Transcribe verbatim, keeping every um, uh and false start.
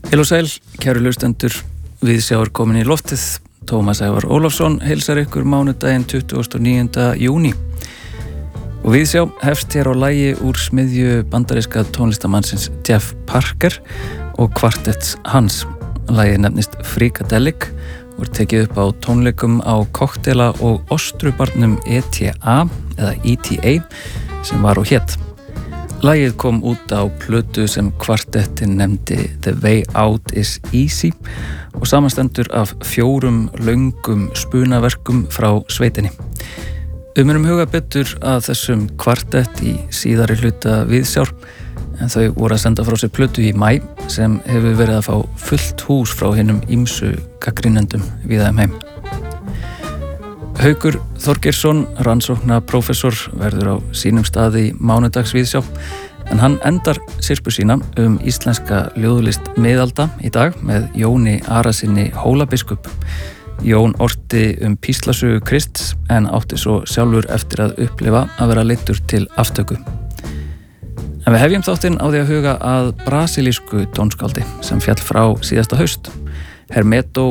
Heil og sæl, kæru hlustendur, Viðsjá er komin í loftið. Tómas Ævar Ólafsson heilsar ykkur mánudaginn tuttugasta og níunda júní. Og Viðsjá hefst hér á lagi úr smiðju bandaríska tónlistamannsins Jeff Parker og kvartetts hans. Lagið nefnist Freakadelic og er tekið upp á tónleikum á koktela- og ostrubarnum E T A eða E T A sem var og hét. Lagið kom út á plötu sem kvartettin nefndi The Way Out Is Easy og samanstendur af fjórum löngum spunaverkum frá sveitinni. Við munum huga betur að þessum kvartett í síðari hluta Viðsjár, en þau voru að senda frá sér plötu í maí sem hefur verið að fá fullt hús frá hinum ýmsu gagnrýnendum víða um heim. Haukur Þorgeirsson, rannsókna prófessor, verður á sínum staði í mánudags Viðsjá, en hann endar sirpu sína um íslenska ljóðlist miðalda í dag með Jóni Arasyni Hólabiskup. Jón orti um píslasögu Krists en átti svo sjálfur eftir að upplifa að vera leiddur til aftöku. En við hefjum þáttinn á því að huga að brasilísku tónskáldi sem féll frá síðasta haust. Hermeto